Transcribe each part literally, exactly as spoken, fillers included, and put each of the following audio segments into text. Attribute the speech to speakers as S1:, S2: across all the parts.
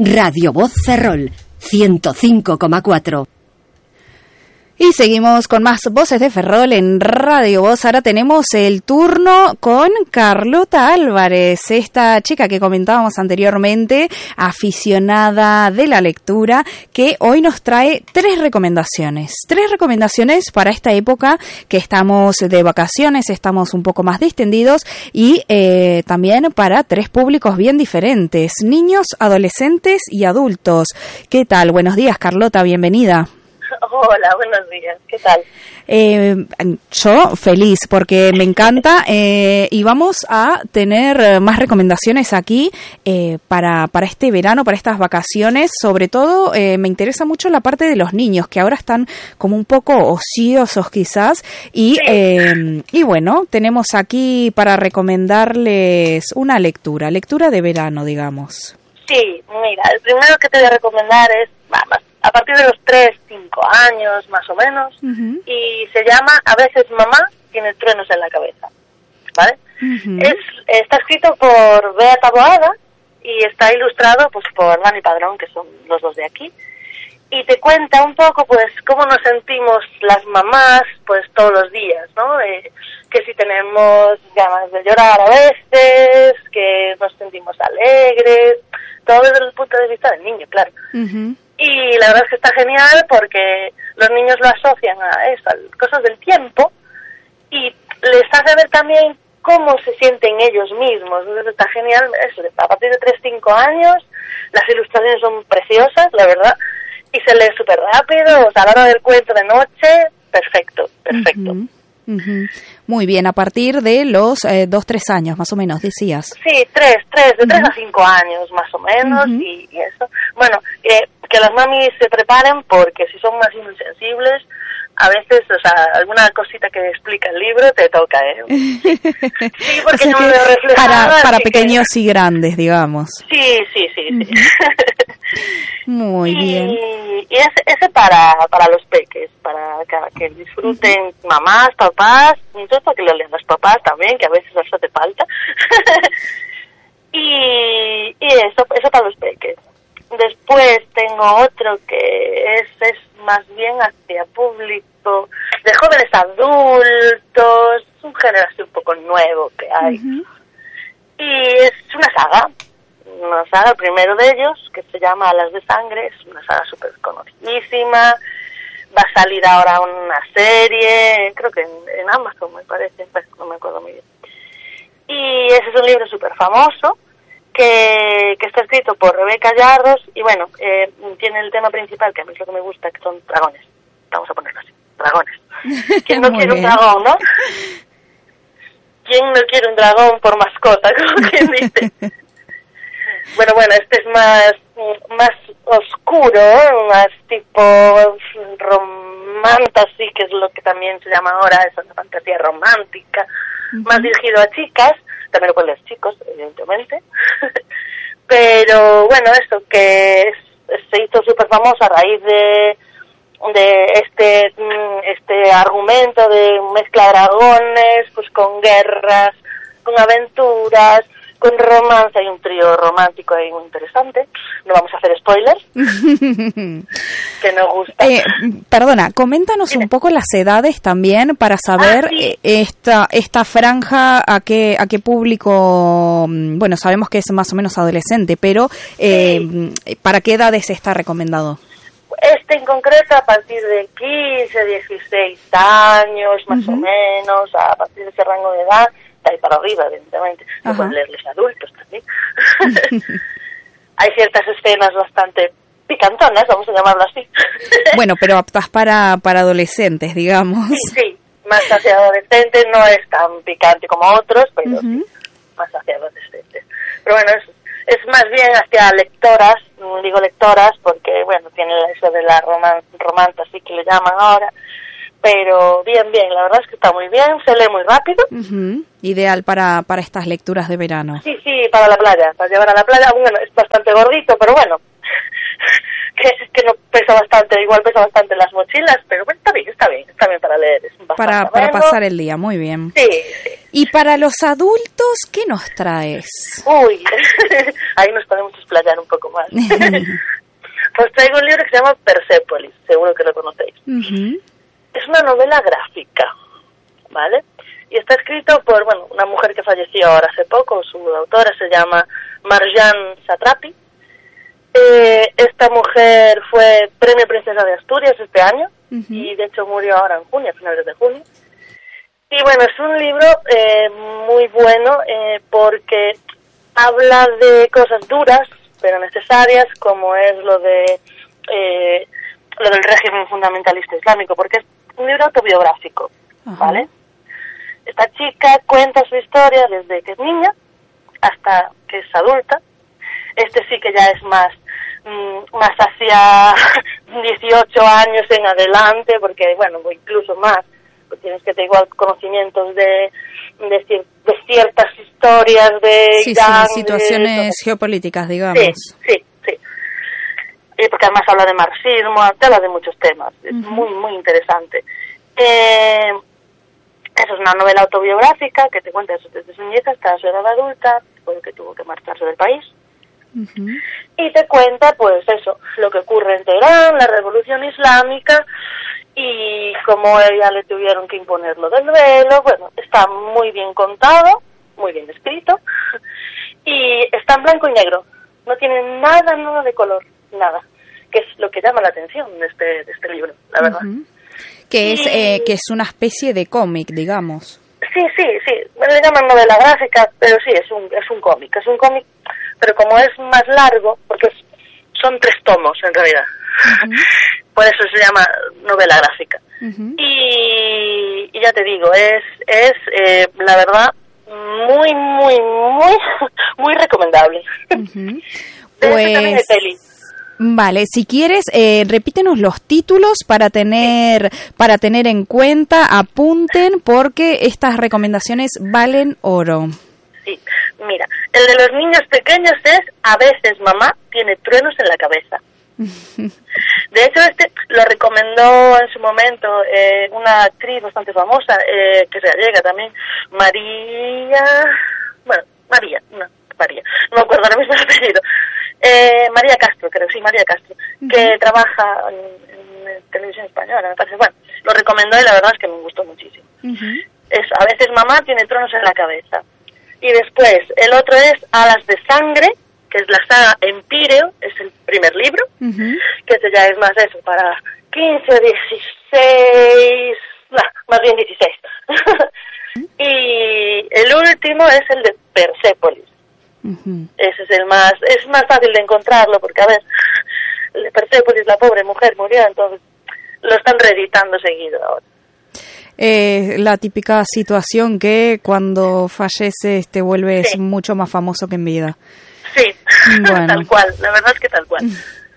S1: Radio Voz Ferrol, ciento cinco coma cuatro.
S2: Y seguimos con más voces de Ferrol en Radio Voz. Ahora tenemos el turno con Carlota Álvarez, esta chica que comentábamos anteriormente, aficionada de la lectura, que hoy nos trae tres recomendaciones. Tres recomendaciones para esta época que estamos de vacaciones, estamos un poco más distendidos y eh, también para tres públicos bien diferentes, niños, adolescentes y adultos. ¿Qué tal? Buenos días, Carlota, bienvenida.
S3: Hola, buenos días, ¿qué tal?
S2: Eh, yo feliz porque me encanta eh, y vamos a tener más recomendaciones aquí eh, para, para este verano, para estas vacaciones. Sobre todo eh, me interesa mucho la parte de los niños que ahora están como un poco ociosos quizás y,
S3: sí.
S2: eh, y bueno, tenemos aquí para recomendarles una lectura, lectura de verano, digamos.
S3: Sí, mira, el primero que te voy a recomendar es, vamos, a partir de los tres, cinco años más o menos, uh-huh. y se llama A veces mamá tiene truenos en la cabeza, ¿vale? Uh-huh. Es, está escrito por Bea Taboada y está ilustrado pues por Dani Padrón, que son los dos de aquí, y te cuenta un poco pues cómo nos sentimos las mamás pues todos los días, ¿no? Eh, que si tenemos ganas de llorar a veces, que nos sentimos alegres, todo desde el punto de vista del niño, claro. Uh-huh. Y la verdad es que está genial porque los niños lo asocian a eso, a cosas del tiempo, y les hace ver también cómo se sienten ellos mismos. Entonces está genial eso, a partir de tres, cinco años, las ilustraciones son preciosas, la verdad, y se lee súper rápido, o sea, a la hora del cuento de noche, perfecto, perfecto.
S2: Uh-huh. Uh-huh. Muy bien, a partir de los eh, dos, tres años, más o menos, decías.
S3: Sí, tres, tres, de tres uh-huh. a cinco años, más o menos, uh-huh. y, y eso. Bueno, eh, que las mamis se preparen porque si son más insensibles, a veces, o sea, alguna cosita que explica el libro te toca, ¿eh? Sí, porque o sea, no me veo reflejada.
S2: Para, para pequeños que... y grandes, digamos.
S3: Sí, sí, sí, sí.
S2: Uh-huh. Muy
S3: y,
S2: bien.
S3: Y ese, ese para, para los peques, para que, que disfruten uh-huh. mamás, papás, entonces para que lo lean los papás también, que a veces eso te falta. y, y eso, eso para los peques. Después tengo otro que es, es más bien hacia público de jóvenes adultos, es un género así un poco nuevo que hay. Uh-huh. Y es una saga, una saga, el primero de ellos, que se llama Alas de Sangre, es una saga súper conocidísima, va a salir ahora una serie, creo que en, en Amazon me parece, no me acuerdo muy bien. Y ese es un libro súper famoso, que, que está escrito por Rebeca Yarros y bueno, eh, tiene el tema principal que a mí es lo que me gusta, que son dragones. Vamos a ponerlo así, dragones. ¿Quién no quiere bien. Un dragón, no? ¿Quién no quiere un dragón por mascota, como quien dice? Bueno, bueno, este es más más oscuro, más tipo romántico, sí, que es lo que también se llama ahora, es una fantasía romántica, uh-huh. más dirigido a chicas. También lo pueden leer chicos, evidentemente. Pero bueno, eso que es, se hizo súper famoso a raíz de de este este argumento de mezcla dragones, pues con guerras, con aventuras, con romance. Hay un trío romántico ahí muy interesante. No vamos a hacer spoilers, que nos gusta.
S2: Eh, perdona, coméntanos Dime. un poco las edades también para saber ah, sí. esta esta franja a qué a qué público, bueno, sabemos que es más o menos adolescente, pero eh, sí. ¿para qué edades está recomendado?
S3: Este en concreto a partir de quince, dieciséis años, más uh-huh. o menos, a partir de ese rango de edad, de ahí para arriba, evidentemente. No pueden leer los adultos también. Hay ciertas escenas bastante picantonas, vamos a llamarlo así.
S2: Bueno, pero aptas para, para adolescentes, digamos.
S3: Sí, sí, más hacia adolescentes, no es tan picante como otros, pero uh-huh. sí, más hacia adolescentes. Pero bueno, es, es más bien hacia lectoras, digo lectoras, porque bueno, tiene eso de la roman, romanta, así que le llaman ahora. Pero bien, bien, la verdad es que está muy bien, se lee muy rápido.
S2: Uh-huh. Ideal para, para estas lecturas de verano.
S3: Sí, sí, para la playa, para llevar a la playa. Bueno, es bastante gordito, pero bueno, que, que no pesa bastante, igual pesa bastante en las mochilas, pero bueno, está bien, está bien, está bien para leer. Es
S2: para, para pasar el día, muy bien.
S3: Sí, sí.
S2: Y para los adultos, ¿qué nos traes?
S3: Uy, ahí nos podemos explayar un poco más. Os traigo un libro que se llama Persépolis, seguro que lo conocéis. Uh-huh. Es una novela gráfica, ¿vale? Y está escrito por, bueno, una mujer que falleció ahora hace poco, su autora se llama Marjane Satrapi. Eh, esta mujer fue Premio Princesa de Asturias este año, uh-huh. y de hecho murió ahora en junio, a finales de junio. Y bueno, es un libro eh, muy bueno eh, porque habla de cosas duras, pero necesarias, como es lo de eh, lo del régimen fundamentalista islámico, porque es un libro autobiográfico, uh-huh. ¿vale? Esta chica cuenta su historia desde que es niña hasta que es adulta. Este sí que ya es más mmm, más hacia dieciocho años en adelante, porque bueno, incluso más, pues tienes que tener igual conocimientos de de, cier- de ciertas historias de
S2: sí,
S3: Irán,
S2: sí, situaciones
S3: de,
S2: geopolíticas, digamos.
S3: Sí, sí, sí. Y porque además habla de marxismo, habla de muchos temas. Es uh-huh. muy, muy interesante. Eh, eso es una novela autobiográfica que te cuenta eso desde su nieta hasta su edad adulta, porque tuvo que marcharse del país. Uh-huh. Y te cuenta, pues eso, lo que ocurre en Teherán, la revolución islámica, y cómo ella le tuvieron que imponer lo del velo. Bueno, está muy bien contado, muy bien escrito, y está en blanco y negro. No tiene nada, nada de color, nada, que es lo que llama la atención de este, de este libro, la verdad. Uh-huh.
S2: Que
S3: y...
S2: es eh, que es una especie de cómic, digamos.
S3: Sí, sí, sí. Le llaman novela gráfica, pero sí, es un es un cómic. Es un cómic, pero como es más largo, porque es, son tres tomos en realidad. Uh-huh. Por eso se llama novela gráfica. Uh-huh. Y, y ya te digo, es, es eh, la verdad, muy, muy, muy, muy recomendable.
S2: Uh-huh. Pues...
S3: también hay peli.
S2: Vale, si quieres, eh, repítenos los títulos para tener para tener en cuenta, apunten, porque estas recomendaciones valen oro.
S3: Sí, mira, el de los niños pequeños es A veces mamá tiene truenos en la cabeza. De hecho, este lo recomendó en su momento eh, una actriz bastante famosa, eh, que es gallega también, María... Bueno, María, no, María, no me acuerdo ahora mismo el apellido. Eh, María Castro, creo, sí, María Castro, uh-huh. que trabaja en, en televisión española, me parece. Bueno, lo recomendó y la verdad es que me gustó muchísimo. Uh-huh. Eso, A veces mamá tiene truenos en la cabeza. Y después, el otro es Alas de Sangre, que es la saga Empíreo, es el primer libro, uh-huh. que ese ya es más eso, para quince, dieciséis, no, más bien dieciséis. Uh-huh. Y el último es el de Persépolis. Uh-huh. Ese es el más, es más fácil de encontrarlo, porque a ver, el de Persépolis, la pobre mujer murió, entonces lo están reeditando seguido ahora.
S2: Eh, la típica situación que cuando falleces te vuelves sí. mucho más famoso que en vida.
S3: Sí, bueno. Tal cual, la verdad es que tal cual.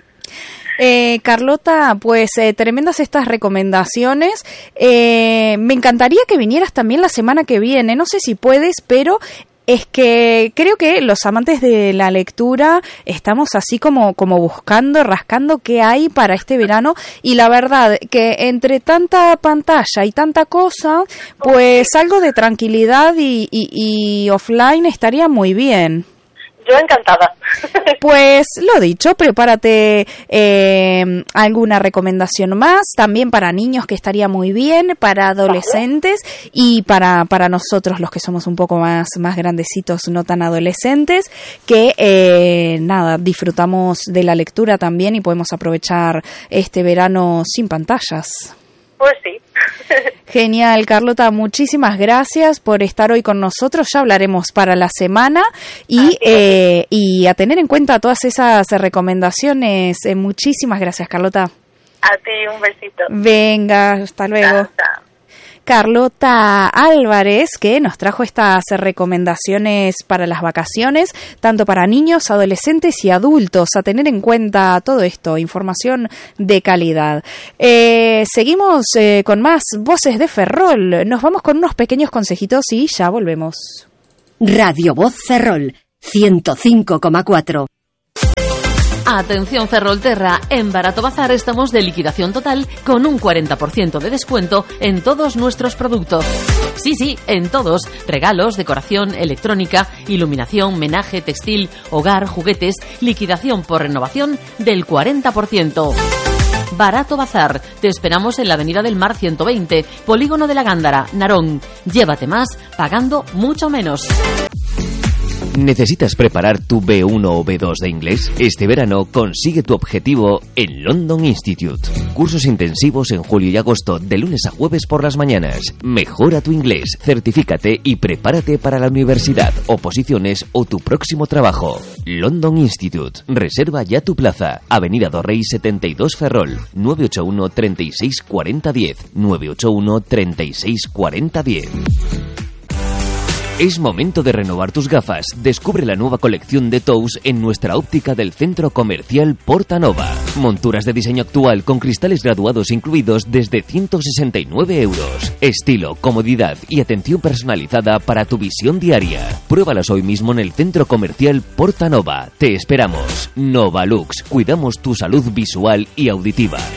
S2: Eh, Carlota, pues eh, tremendas estas recomendaciones. Eh, me encantaría que vinieras también la semana que viene, no sé si puedes, pero... Es que creo que los amantes de la lectura estamos así como, como buscando, rascando qué hay para este verano, y la verdad que entre tanta pantalla y tanta cosa, pues algo de tranquilidad y, y, y offline estaría muy bien.
S3: Yo encantada.
S2: Pues lo dicho, prepárate eh, alguna recomendación más, también para niños que estaría muy bien, para adolescentes vale. y para, para nosotros los que somos un poco más, más grandecitos, no tan adolescentes, que eh, nada, disfrutamos de la lectura también y podemos aprovechar este verano sin pantallas.
S3: Pues sí.
S2: Genial, Carlota, muchísimas gracias por estar hoy con nosotros. Ya hablaremos para la semana y, eh, y a tener en cuenta todas esas recomendaciones. Eh, muchísimas gracias, Carlota.
S3: A ti, un besito.
S2: Venga, hasta luego.
S3: Chao, chao.
S2: Carlota Álvarez, que nos trajo estas recomendaciones para las vacaciones, tanto para niños, adolescentes y adultos, a tener en cuenta todo esto, información de calidad. Eh, seguimos eh, con más Voces de Ferrol, nos vamos con unos pequeños consejitos y ya volvemos.
S1: Radio Voz Ferrol, ciento cinco coma cuatro.
S4: Atención Ferrolterra, en Barato Bazar estamos de liquidación total con un cuarenta por ciento de descuento en todos nuestros productos. Sí, sí, en todos. Regalos, decoración, electrónica, iluminación, menaje, textil, hogar, juguetes, liquidación por renovación del cuarenta por ciento. Barato Bazar. Te esperamos en la Avenida del Mar ciento veinte, Polígono de la Gándara, Narón. Llévate más pagando mucho menos.
S5: ¿Necesitas preparar tu B uno o B dos de inglés? Este verano consigue tu objetivo en London Institute. Cursos intensivos en julio y agosto de lunes a jueves por las mañanas. Mejora tu inglés, certifícate y prepárate para la universidad, oposiciones o tu próximo trabajo. London Institute. Reserva ya tu plaza. Avenida Dorrey setenta y dos Ferrol. nueve ocho uno, treinta y seis, cuarenta, diez. nueve ocho uno, treinta y seis, cuarenta, diez. Es momento de renovar tus gafas. Descubre la nueva colección de Tous en nuestra óptica del centro comercial Portanova. Monturas de diseño actual con cristales graduados incluidos desde ciento sesenta y nueve euros. Estilo, comodidad y atención personalizada para tu visión diaria. Pruébalas hoy mismo en el centro comercial Portanova. Te esperamos. Novalux. Cuidamos tu salud visual y auditiva.